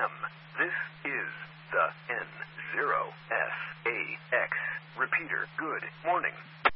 a.m. This is the N0SAX repeater. Good morning.